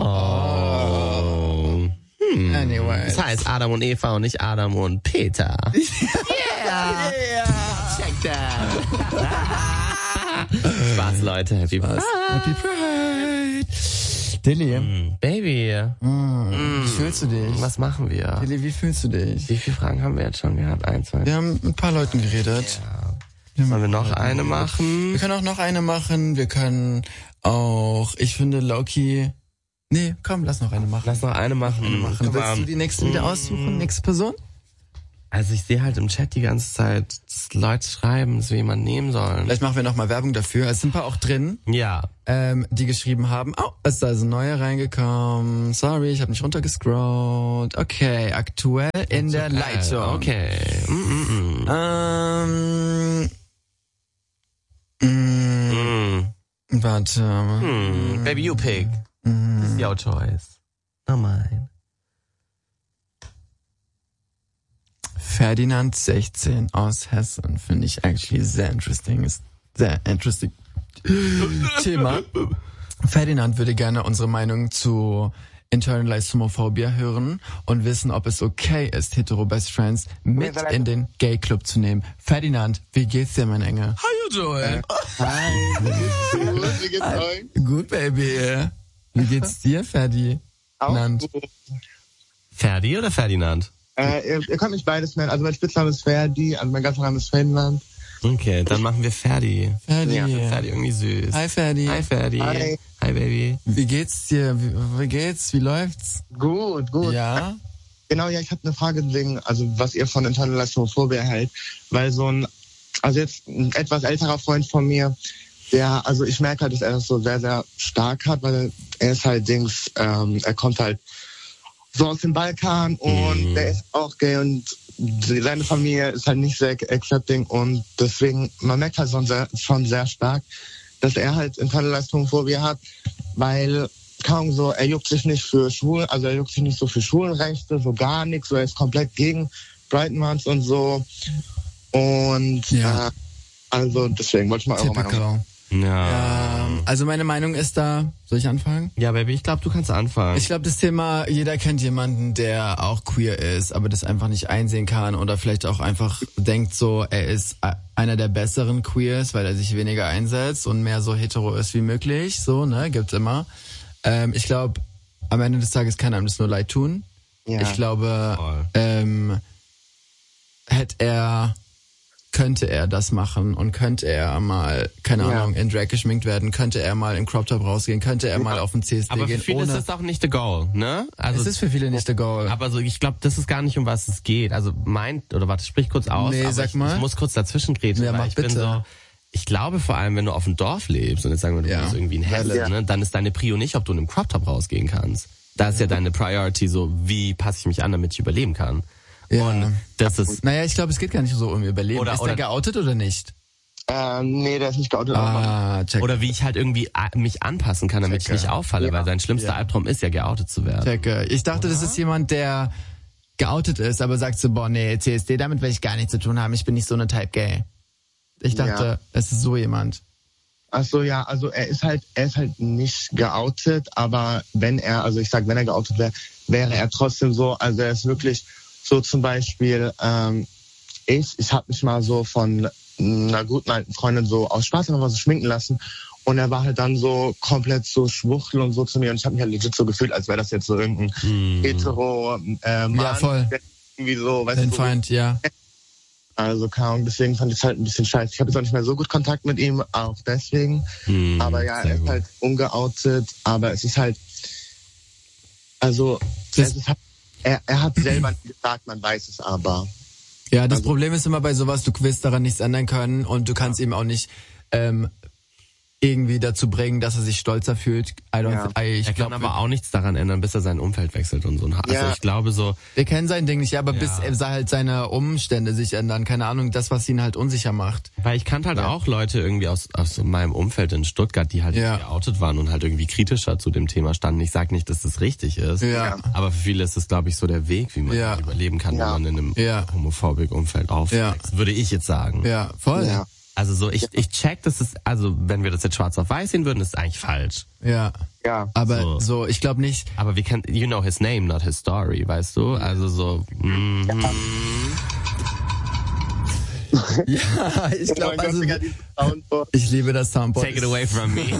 S2: Oh. Hm.
S1: Anyway.
S2: Das heißt Adam und Eva und nicht Adam und Peter.
S1: Yeah. Yeah.
S2: Check that. Spaß, Leute. Happy
S1: Was? Happy Pride. Dilly,
S2: Mm, Baby,
S1: mm, wie fühlst du dich?
S2: was machen wir?
S1: Dilly, wie fühlst du dich?
S2: Wie viele Fragen haben wir jetzt schon gehabt? Ein, zwei,
S1: Wir haben mit ein paar Leuten geredet.
S2: Ja. Sollen wir noch eine machen?
S1: Wir können auch noch eine machen. Wir können auch, ich finde Loki. Nee, komm, lass noch eine machen.
S2: Lass noch eine machen.
S1: eine machen.
S2: Komm
S1: Willst
S2: mal.
S1: du die nächste wieder aussuchen? Nächste Person?
S2: Also ich sehe halt im Chat die ganze Zeit, dass Leute schreiben, dass wir jemanden nehmen sollen.
S1: Vielleicht machen wir noch mal Werbung dafür. Es sind ein paar auch drin,
S2: Ja.
S1: ähm, die geschrieben haben, oh, es ist also neue reingekommen. Sorry, ich habe nicht runtergescrollt. Okay, aktuell in der Leitung.
S2: Okay. Mm, mm,
S1: Ähm, mm,
S2: mm. Mm.
S1: warte.
S2: Hmm. Baby, you pick.
S1: Mm.
S2: It's your choice. No mine.
S1: Ferdinand sechzehn aus Hessen finde ich actually sehr interesting. Ist sehr interesting Thema. Ferdinand würde gerne unsere Meinung zu Internalized Homophobia hören und wissen, ob es okay ist, hetero Best Friends mit in den Gay Club zu nehmen. Ferdinand, wie geht's dir, mein Engel?
S2: How you doing?
S1: Hi.
S4: Gut, wie geht's euch?
S1: Gut, Baby. Wie geht's dir, Ferdi?
S4: Auch
S1: Nand.
S4: gut.
S2: Ferdi oder Ferdinand?
S4: Äh, ihr, ihr könnt mich beides nennen. Also mein Spitzname ist Ferdi, also mein ganzer Name ist Ferdinand.
S2: Okay, dann machen wir Ferdi.
S1: Ferdi.
S4: Ja,
S2: Ferdi irgendwie süß.
S1: Hi, Ferdi.
S2: Hi Ferdi.
S4: Hi.
S2: Hi Baby.
S1: Wie geht's dir? Wie, wie geht's? Wie läuft's?
S4: Gut, gut.
S1: Ja?
S4: Genau, ja, ich hatte eine Frage wegen, also was ihr von Internalized Homophobia hält. Weil so ein, also jetzt ein etwas älterer Freund von mir, der, also ich merke halt, dass er das so sehr, sehr stark hat, weil er ist halt Dings, ähm, er kommt halt so aus dem Balkan und
S2: Mhm.
S4: der ist auch gay und seine Familie ist halt nicht sehr accepting und deswegen, man merkt halt schon sehr, schon sehr stark, dass er halt Internalized Homophobia hat, weil kaum so, er juckt sich nicht für Schwul, also er juckt sich nicht so für Schwulenrechte, so gar nichts, so er ist komplett gegen Pride Month und so und
S1: Ja.
S4: äh, also deswegen wollte ich mal eure Meinung.
S1: Typical.
S2: Ja.
S1: Ähm, also meine Meinung ist da, soll ich anfangen?
S2: Ja, Baby, ich glaube, du kannst anfangen.
S1: Ich glaube, das Thema, jeder kennt jemanden, der auch queer ist, aber das einfach nicht einsehen kann oder vielleicht auch einfach denkt so, er ist einer der besseren Queers, weil er sich weniger einsetzt und mehr so hetero ist wie möglich, so, ne, gibt's immer. Ähm, ich glaube, am Ende des Tages kann einem das nur leid tun.
S4: Ja.
S1: Ich glaube,
S2: Voll.
S1: ähm, hätte er, könnte er das machen und könnte er mal, keine
S4: Ja.
S1: Ahnung, in Drag geschminkt werden, könnte er mal in Crop Top rausgehen, könnte er mal auf den C S D
S2: aber
S1: gehen,
S2: für viele
S1: ohne...
S2: ist das auch nicht the goal, ne? Also
S1: es ist für viele nicht der Goal.
S2: aber so, ich glaube, das ist gar nicht, um was es geht. Also mein, oder warte, sprich kurz aus.
S1: Nee,
S2: aber
S1: sag
S2: ich,
S1: mal.
S2: ich muss kurz dazwischen grätschen,
S1: Ja,
S2: weil
S1: mach
S2: ich bin
S1: bitte.
S2: so, ich glaube vor allem, wenn du auf dem Dorf lebst und jetzt sagen wir, du
S1: Ja.
S2: bist irgendwie in Hessen,
S4: Ja.
S2: ne, dann ist deine Prio nicht, ob du in einem Crop Top rausgehen kannst. Da ist ja deine Priority so, wie passe ich mich an, damit ich überleben kann.
S1: Ja.
S2: Und das ist,
S1: Naja, ich glaube, es geht gar nicht so um Überleben.
S2: Oder-
S1: ist
S2: oder-
S1: er geoutet oder nicht?
S4: Äh, nee, der ist nicht geoutet.
S1: Ah, check.
S2: Oder wie ich halt irgendwie a- mich anpassen kann, damit
S1: Checke.
S2: ich nicht auffalle,
S4: Ja.
S2: weil sein schlimmster
S1: Ja.
S2: Albtraum ist ja, geoutet zu werden.
S1: Checke. Ich dachte, das ist jemand, der geoutet ist, aber sagt so, boah, nee, C S D, damit will ich gar nichts zu tun haben. Ich bin nicht so eine Type Gay. Ich dachte,
S4: Ja.
S1: es ist so jemand.
S4: Ach so, ja, also er ist halt, er ist halt nicht geoutet, aber wenn er, also ich sag, wenn er geoutet wäre, wäre er trotzdem so, also er ist wirklich so zum Beispiel, ähm, ich, ich habe mich mal so von einer guten alten Freundin so aus Spaß einfach mal so schminken lassen und er war halt dann so komplett so schwuchtel und so zu mir und ich habe mich halt legit so gefühlt, als wäre das jetzt so irgendein
S2: Hm.
S4: hetero äh, Mann,
S1: Ja, voll.
S4: der irgendwie so, weißt
S1: Dein
S4: du, so,
S1: Feind, ja.
S4: also keine Ahnung, deswegen fand ich es halt ein bisschen scheiße. Ich habe jetzt auch nicht mehr so gut Kontakt mit ihm, auch deswegen.
S2: Hm,
S4: aber ja,
S2: sehr
S4: er ist
S2: gut.
S4: halt ungeoutet, aber es ist halt, also
S1: Das-
S4: es ist halt, er, er hat selber nicht gesagt, man weiß es aber.
S1: Ja, das
S4: Also-
S1: Problem ist immer bei sowas, du wirst daran nichts ändern können und du kannst ihm auch nicht ähm, irgendwie dazu bringen, dass er sich stolzer fühlt. I don't,
S4: Ja.
S1: I, ich
S2: Er kann
S1: glaub,
S2: aber auch nichts daran ändern, bis er sein Umfeld wechselt und so. Also
S4: Ja.
S2: ich glaube so,
S1: wir kennen sein Ding nicht, aber
S2: Ja.
S1: bis er halt seine Umstände sich ändern, keine Ahnung, das, was ihn halt unsicher macht.
S2: weil ich kannte halt
S4: Ja.
S2: auch Leute irgendwie aus, aus so meinem Umfeld in Stuttgart, die halt
S1: Ja.
S2: geoutet waren und halt irgendwie kritischer zu dem Thema standen. Ich sag nicht, dass das richtig ist,
S1: Ja.
S2: aber für viele ist es, glaube ich, so der Weg, wie man
S1: Ja.
S2: überleben kann,
S4: Ja.
S2: wenn man in einem
S1: Ja.
S2: homophobik Umfeld aufwächst, würde ich jetzt sagen.
S1: Ja, voll.
S4: Ja.
S2: Also so, ich, ich check, dass es, also wenn wir das jetzt schwarz auf weiß sehen würden, ist es eigentlich falsch.
S1: Ja.
S4: Ja.
S1: Aber
S2: So.
S1: so, ich glaube nicht.
S2: Aber wir kennen, you know his name, not his story, weißt du? Also so, mm,
S1: Ja, ich
S4: Oh
S1: glaube,
S4: mein
S1: also,
S4: Gott, Digga, dieses Soundboard.
S1: ich liebe das Soundboard.
S2: take it away from me.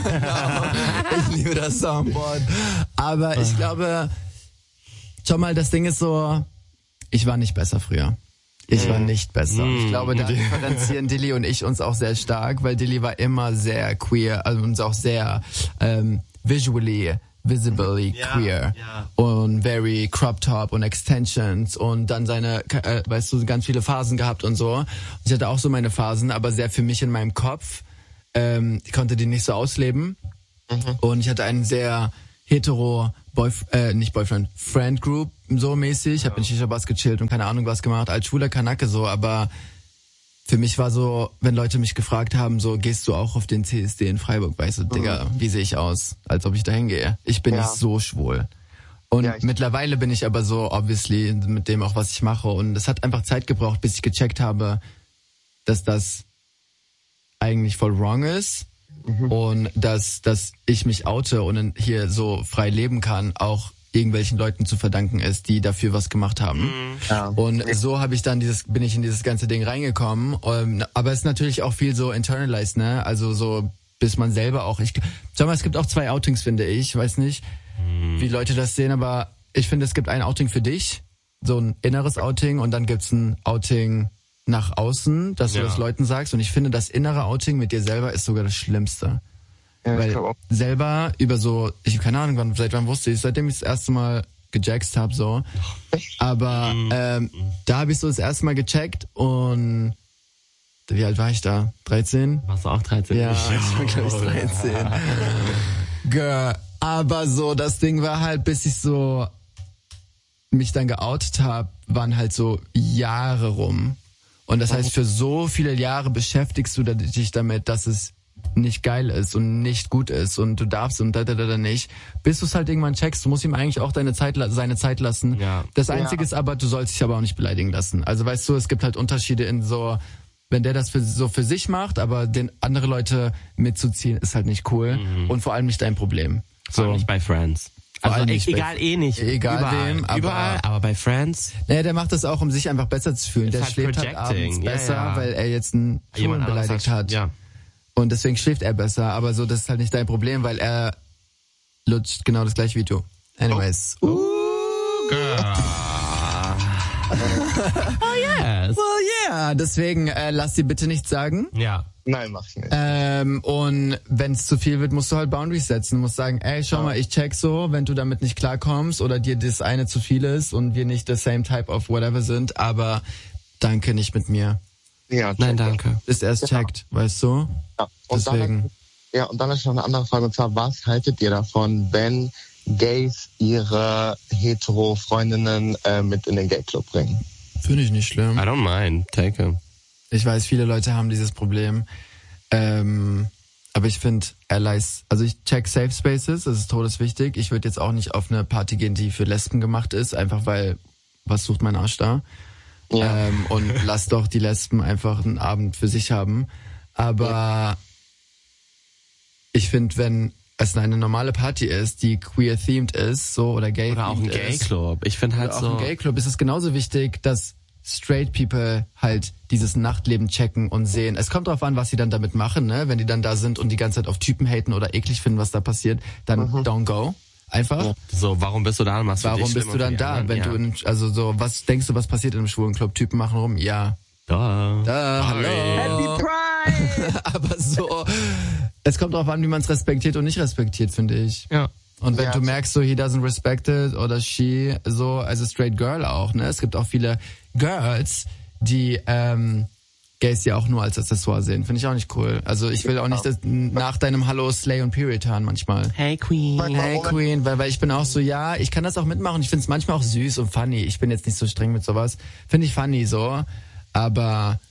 S1: Ich liebe das Soundboard. Aber ich glaube, schon mal, das Ding ist so, ich war nicht besser früher. Ich war nicht besser. Ich glaube, da differenzieren Dilly und ich uns auch sehr stark, weil Dilly war immer sehr queer, also uns auch sehr ähm, visually, visibly
S2: Ja,
S1: queer
S2: ja.
S1: und very crop top und Extensions und dann seine, äh, weißt du, ganz viele Phasen gehabt und so. Ich hatte auch so meine Phasen, aber sehr für mich in meinem Kopf. Ähm, ich konnte die nicht so ausleben. Und ich hatte einen sehr hetero Boyf äh, nicht Boyfriend, Friend Group so mäßig. Ich habe in Shisha-Bars gechillt und keine Ahnung was gemacht, als schwuler Kanake so, aber für mich war so, wenn Leute mich gefragt haben, so, gehst du auch auf den C S D in Freiburg, weißt du, Digga, wie sehe ich aus? Als ob ich da hingehe. Ich bin
S4: Ja.
S1: nicht so schwul. Und
S4: Ja, ich-
S1: mittlerweile bin ich aber so, obviously, mit dem auch, was ich mache. Und es hat einfach Zeit gebraucht, bis ich gecheckt habe, dass das eigentlich voll wrong ist. Und dass, dass ich mich oute und hier so frei leben kann, auch irgendwelchen Leuten zu verdanken ist, die dafür was gemacht haben.
S4: Ja.
S1: Und so habe ich dann dieses, bin ich in dieses ganze Ding reingekommen. Ähm, aber es ist natürlich auch viel so internalized, ne? Also so, bis man selber auch, ich, sag mal, es gibt auch zwei Outings, finde ich, weiß nicht, wie Leute das sehen, aber ich finde, es gibt ein Outing für dich, so ein inneres Outing und dann gibt's ein Outing nach außen, dass
S2: Ja.
S1: du das Leuten sagst. Und ich finde, das innere Outing mit dir selber ist sogar das Schlimmste.
S4: Ja, ich
S1: Weil
S4: glaub auch.
S1: selber über so, ich habe keine Ahnung, wann, seit wann wusste ich, seitdem ich das erste Mal gejaxt habe, so. Aber ähm, da habe ich so das erste Mal gecheckt und wie alt war ich da? dreizehn?
S2: Warst du auch dreizehn?
S1: Ja, ich war glaube ich dreizehn. Girl. Aber so, das Ding war halt, bis ich so mich dann geoutet habe, waren halt so Jahre rum. Und das heißt, für so viele Jahre beschäftigst du dich damit, dass es nicht geil ist und nicht gut ist und du darfst und da, da, da, da nicht, bis du es halt irgendwann checkst. Du musst ihm eigentlich auch deine Zeit, seine Zeit lassen.
S2: Ja.
S1: Das Einzige
S4: Ja.
S1: ist aber, du sollst dich aber auch nicht beleidigen lassen. Also weißt du, es gibt halt Unterschiede in so, wenn der das für, so für sich macht, aber den andere Leute mitzuziehen, ist halt nicht cool und vor allem nicht dein Problem.
S2: So.
S1: So.
S2: Nicht bei Friends.
S1: Vor
S2: Also
S1: allem
S2: e-
S1: nicht bei-
S2: egal eh nicht.
S1: Egal
S2: überall,
S1: wem, aber-
S2: überall, aber bei Friends
S1: Naja, der macht das auch, um sich einfach besser zu fühlen.
S2: Ist
S1: Der
S2: halt
S1: schläft halt
S2: projecting.
S1: abends
S2: Ja,
S1: besser,
S2: ja.
S1: weil er jetzt einen Schwulen
S2: jemand anderes
S1: beleidigt
S2: sagt-
S1: hat.
S2: Ja.
S1: Und deswegen schläft er besser. Aber so, das ist halt nicht dein Problem, weil er lutscht genau das gleiche wie du. Anyways.
S2: Oh.
S1: Uh,
S2: Girl. oh yes.
S1: well, yeah. Deswegen äh, lass dir bitte nichts sagen.
S2: Ja.
S4: Nein, mach ich nicht.
S1: Ähm, und wenn es zu viel wird, musst du halt Boundaries setzen. Du musst sagen, ey, schau mal, ich check so, wenn du damit nicht klarkommst oder dir das eine zu viel ist und wir nicht the same type of whatever sind, aber danke, nicht mit mir.
S4: Ja,
S2: Nein,
S4: check.
S2: danke.
S1: Bis er es
S4: Genau.
S1: checkt, weißt du?
S4: Ja. Und
S1: Deswegen.
S4: dann, ja, und dann ist noch eine andere Frage, und zwar, was haltet ihr davon, wenn Gays ihre hetero-Freundinnen äh, mit in den Gay-Club bringen?
S1: Finde ich nicht schlimm.
S2: I don't mind. Take it.
S1: Ich weiß, viele Leute haben dieses Problem. Ähm, aber ich finde Allies, also ich check Safe Spaces, das ist todeswichtig. Ich würde jetzt auch nicht auf eine Party gehen, die für Lesben gemacht ist, einfach weil, was sucht mein Arsch da? Ja. Ähm, und lass doch die Lesben einfach einen Abend für sich haben. Aber ja. ich finde, wenn es eine normale Party ist, die queer-themed ist, so, oder gay-themed
S2: Oder auch ein Gay-Club. Ich finde halt
S1: oder
S2: so...
S1: auch ein Gay-Club ist es genauso wichtig, dass straight people halt dieses Nachtleben checken und sehen. Es kommt darauf an, was sie dann damit machen, ne? Wenn die dann da sind und die ganze Zeit auf Typen haten oder eklig finden, was da passiert, dann mhm. don't go. Einfach.
S2: So, warum bist du da und machst du
S1: Warum bist du dann da? Wenn ja. du in, also so, was denkst du, was passiert in einem schwulen Club? Typen machen rum? Ja.
S2: Da.
S1: Da, hallo.
S3: Happy Pride!
S1: Aber so, es kommt darauf an, wie man es respektiert und nicht respektiert, finde ich.
S2: Ja.
S1: Und wenn
S2: ja,
S1: du merkst, so he doesn't respect it oder she, so als a straight girl auch, ne? Es gibt auch viele Girls, die ähm, Gays ja auch nur als Accessoire sehen. Finde ich auch nicht cool. Also ich will auch nicht das, nach deinem Hallo Slay und Period hören manchmal.
S2: Hey Queen.
S1: Hey Queen, weil, weil ich bin auch so, ja, ich kann das auch mitmachen. Ich finde es manchmal auch süß und funny. Ich bin jetzt nicht so streng mit sowas. Finde ich funny so, aber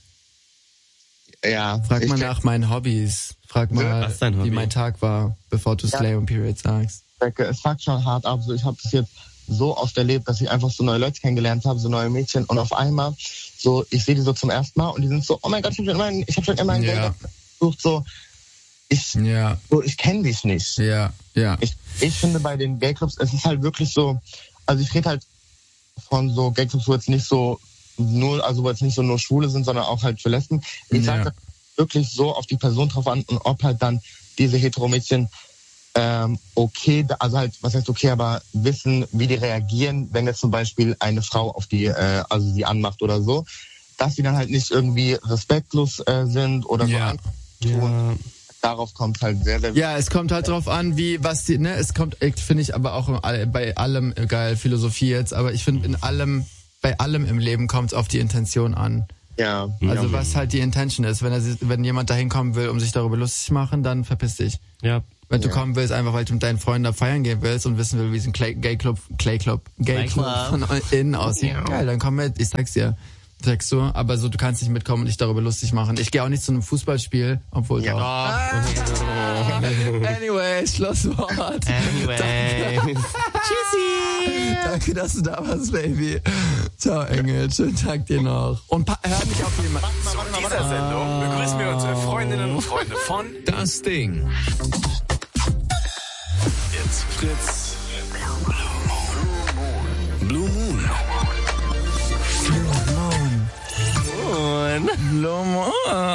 S4: ja,
S1: frag mal nach meinen Hobbys. Frag mal, wie mein Tag war, bevor du Slay ja. und Period sagst.
S4: Es fuckt schon hart ab. So, ich habe das jetzt so oft erlebt, dass ich einfach so neue Leute kennengelernt habe, so neue Mädchen und auf einmal so, ich sehe die so zum ersten Mal und die sind so, oh mein Gott, ich habe schon immer, ich hab schon immer einen
S1: ja.
S4: Gay gesucht, so, ich,
S1: ja.
S4: so, ich kenne dich nicht.
S1: Ja, ja.
S4: Ich, ich finde bei den Gay-Clubs, es ist halt wirklich so, also ich rede halt von so Gay-Clubs, wo jetzt nicht so nur, also wo jetzt nicht so nur Schwule sind, sondern auch halt für Lesben. Ich ja. sage wirklich so auf die Person drauf an und ob halt dann diese Hetero-Mädchen Ähm, okay, also halt, was heißt okay, aber wissen, wie die reagieren, wenn jetzt zum Beispiel eine Frau auf die, äh, also sie anmacht oder so, dass sie dann halt nicht irgendwie respektlos äh, sind oder
S1: ja.
S4: so.
S1: Ja.
S4: Darauf kommt halt sehr, sehr...
S1: Ja, es kommt halt drauf an, wie, was die, ne, es kommt, finde ich aber auch bei allem, geil, Philosophie jetzt, aber ich finde in allem, bei allem im Leben kommt es auf die Intention an.
S4: Ja.
S1: Also
S2: ja.
S1: was halt die Intention ist. Wenn er, wenn jemand dahin kommen will, um sich darüber lustig zu machen, dann verpiss dich.
S2: Ja.
S1: Wenn du
S4: ja.
S1: kommen willst, einfach weil du mit deinen Freunden da feiern gehen willst und wissen willst, wie so ein Clay, Gay Club, Clay Club, Gay Club von innen aussieht. Ja. Geil, dann komm mit, ich sag's dir. Sagst du, aber so, du kannst nicht mitkommen und dich darüber lustig machen. Ich gehe auch nicht zu einem Fußballspiel, obwohl
S2: ja.
S1: doch. Ah. Anyway, Schlusswort.
S2: Anyway.
S1: Tschüssi. Danke, dass du da warst, Baby. Ciao, Engel. Schönen Tag dir noch. Und pa- hör mich auf jemand.
S5: Zu dieser Sendung begrüßen wir unsere Freundinnen und Freunde von Das Ding. Jetzt Fritz. Blue Moon.
S1: Blue Moon.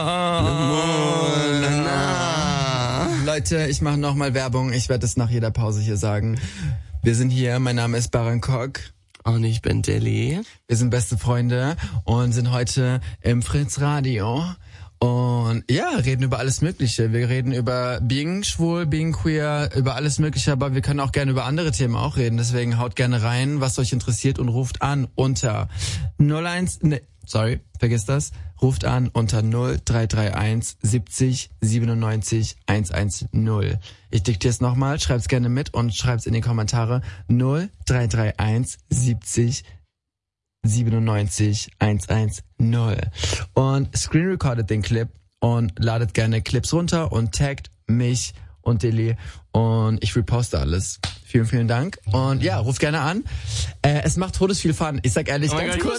S1: Blue Moon. Leute, ich mache nochmal Werbung. Ich werde es nach jeder Pause hier sagen. Wir sind hier. Mein Name ist Barankok.
S2: Und ich bin Dilly.
S1: Wir sind beste Freunde und sind heute im Fritz Radio. Und ja, reden über alles Mögliche. Wir reden über being schwul, being queer, über alles Mögliche, aber wir können auch gerne über andere Themen auch reden. Deswegen haut gerne rein, was euch interessiert und ruft an unter null eins, ne, sorry, vergiss das, ruft an unter null drei drei eins siebzig siebenundneunzig hundertzehn. Ich diktiere es nochmal, schreib's gerne mit und schreib's in die Kommentare null drei drei eins siebzig siebenundneunzig hundertzehn. Und screen recordet den Clip und ladet gerne Clips runter und taggt mich und Dilly und ich reposte alles. Vielen, vielen Dank. Und ja, ruft gerne an. Äh, es macht todes viel Fun. Ich sag ehrlich,
S2: oh
S1: ganz
S2: Gott,
S1: kurz.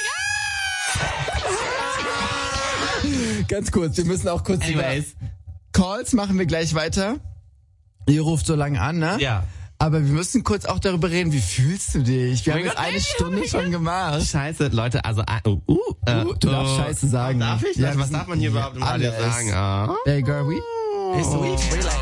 S1: Ganz kurz, wir müssen auch kurz
S2: Anyways.
S1: Calls machen wir gleich weiter. Ihr ruft so lange an, ne?
S2: Ja.
S1: Aber wir müssen kurz auch darüber reden, wie fühlst du dich? Wir
S2: oh
S1: haben jetzt
S2: Gott,
S1: eine
S2: ey,
S1: Stunde
S2: oh
S1: schon gemacht.
S2: Scheiße, Leute, also, uh, uh, uh,
S1: uh du darfst Scheiße sagen.
S2: Darf ich?
S1: Ja,
S2: was darf man hier überhaupt im Radio sagen? Oh.
S1: Hey girl, we?
S2: Hey, sweet,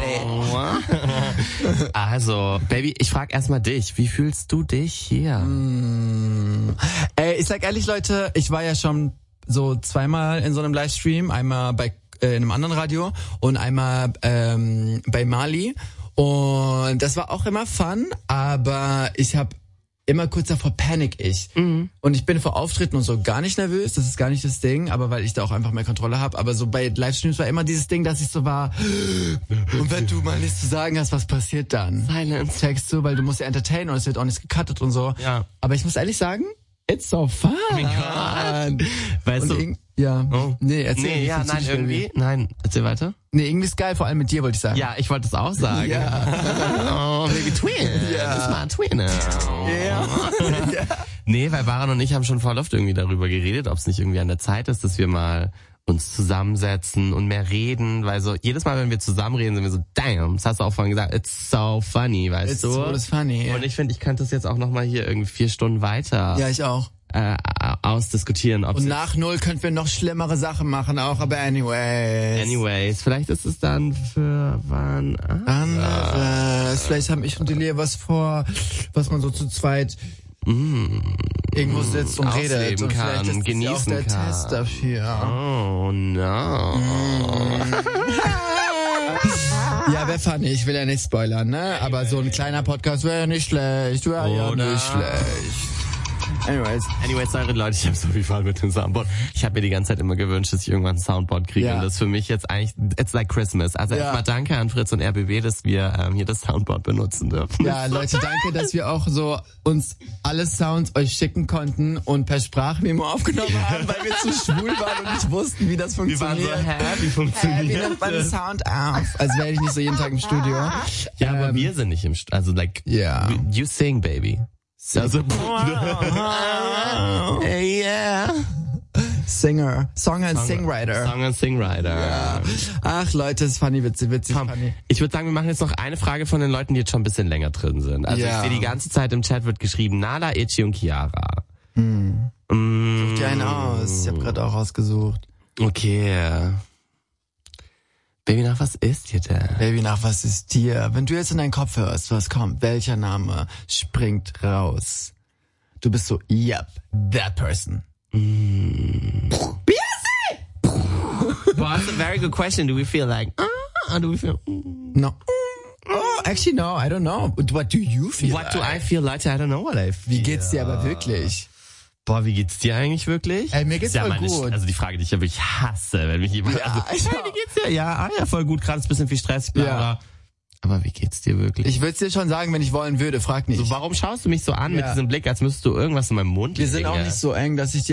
S2: lady. Also, Baby, ich frag erstmal dich. Wie fühlst du dich hier?
S1: Mm. Ey, ich sag ehrlich, Leute, ich war ja schon so zweimal in so einem Livestream. Einmal bei äh, in einem anderen Radio und einmal ähm, bei Mali. Und das war auch immer fun, aber ich habe immer kurz davor panic ich. Mhm. Und ich bin vor Auftritten und so gar nicht nervös, das ist gar nicht das Ding, aber weil ich da auch einfach mehr Kontrolle habe. Aber so bei Livestreams war immer dieses Ding, dass ich so war, und wenn du mal nichts zu sagen hast, was passiert dann?
S2: Silence.
S1: Checkst du, weil du musst ja entertainen und es wird auch nichts gecuttet und so.
S2: Ja.
S1: Aber ich muss ehrlich sagen, It's so fun.
S2: Oh mein Gott. Weißt
S1: Und
S2: du?
S1: irg- ja.
S2: Oh.
S1: Nee, erzähl.
S2: Nee,
S1: ich
S2: ja,
S1: find's
S2: nein,
S1: nicht
S2: irgendwie.
S1: irgendwie.
S2: Nein, erzähl weiter.
S1: Nee, irgendwie ist geil, vor allem mit dir, wollte ich sagen.
S2: Ja, ich wollte es auch sagen.
S1: Ja.
S2: Oh, Baby Twin.
S1: Ja.
S2: Das war ein Twin.
S1: Ja. Ja.
S2: Nee, weil Baran und ich haben schon voll oft irgendwie darüber geredet, ob es nicht irgendwie an der Zeit ist, dass wir mal uns zusammensetzen und mehr reden, weil so jedes Mal, wenn wir zusammen reden, sind wir so, damn, das hast du auch vorhin gesagt, it's so funny, weißt
S1: It's
S2: du?
S1: so funny.
S2: Und ich finde, ich könnte das jetzt auch nochmal hier irgendwie vier Stunden weiter
S1: Ja, ich auch.
S2: äh, ausdiskutieren. Ob's
S1: Und nach null könnten wir noch schlimmere Sachen machen auch, aber anyways.
S2: Anyways, vielleicht ist es dann für wann
S1: Anderes. Vielleicht haben ich und Delia was vor, was man so zu zweit
S2: mm,
S1: irgendwo sitzt und
S2: ausleben
S1: redet. Und
S2: kann,
S1: vielleicht ist das
S2: genießen
S1: ja auch der
S2: kann.
S1: Test dafür.
S2: Oh no.
S1: Ja, wäre funny. Ich will ja nicht spoilern, ne? Aber so ein kleiner Podcast wäre ja nicht schlecht. Wäre ja
S2: Oder?
S1: nicht schlecht. Anyways.
S2: Anyways, sorry Leute, ich habe so viel Fall mit dem Soundboard. Ich habe mir die ganze Zeit immer gewünscht, dass ich irgendwann ein Soundboard kriege.
S1: Ja.
S2: Und das ist für mich jetzt eigentlich, it's like Christmas. Also
S1: Ja.
S2: erstmal danke an Fritz und R B B, dass wir ähm, hier das Soundboard benutzen dürfen.
S1: Ja, Leute, danke, dass wir auch so uns alle Sounds euch schicken konnten und per Sprachmemo aufgenommen haben, weil wir zu schwul waren und nicht wussten, wie das
S2: Wir waren
S1: funktioniert.
S2: so, hä, wie
S1: Hä,
S2: funktioniert
S1: wie nimmt man
S2: das?
S1: Sound auf? Als wäre ich nicht so jeden Tag im Studio.
S2: Ja, aber
S1: Ähm,
S2: wir sind nicht im St- also like,
S1: Ja.
S2: you sing, baby. Also,
S1: Hey, yeah. Singer. Song and Singwriter.
S2: Song and Singwriter.
S1: Ja. Ach Leute, ist funny, witzig, witzig,
S2: Komm,
S1: funny.
S2: ich würde sagen, wir machen jetzt noch eine Frage von den Leuten, die jetzt schon ein bisschen länger drin sind. Also
S1: Ja.
S2: ich sehe die ganze Zeit im Chat wird geschrieben, Nala, Itchy und Chiara.
S1: Hm.
S2: Mm,
S1: Such dir einen aus. Ich habe gerade auch ausgesucht.
S2: Okay. Baby, nach was ist dir denn?
S1: Baby, nach was ist dir? Wenn du jetzt in deinen Kopf hörst, was kommt, welcher Name springt raus? Du bist so, yep, that person.
S2: Mm. Well, that's a very good question. Do we feel like, ah, do we feel, mm.
S1: No. Oh, actually no, I don't know. What do you feel
S2: What
S1: like?
S2: do I feel, Leute? I don't know what I feel.
S1: Wie geht's dir aber wirklich?
S2: Boah, wie geht's dir eigentlich wirklich?
S1: Ey, mir geht's
S2: ja
S1: voll
S2: meine,
S1: gut.
S2: Also die Frage, die ich ja wirklich hasse, wenn mich jemand,
S1: Ja,
S2: also,
S1: ich
S2: hey,
S1: auch.
S2: wie geht's dir? Ja, ah, ja, voll gut, gerade ist ein bisschen viel Stress, bla,
S1: Ja.
S2: bla. Aber wie geht's dir wirklich?
S1: Ich würde es dir schon sagen, wenn ich wollen würde, frag nicht.
S2: So, warum schaust du mich so an
S1: Ja.
S2: mit diesem Blick, als müsstest du irgendwas in meinem Mund
S1: Wir sind
S2: liegen,
S1: auch
S2: ja?
S1: nicht so eng, dass ich dir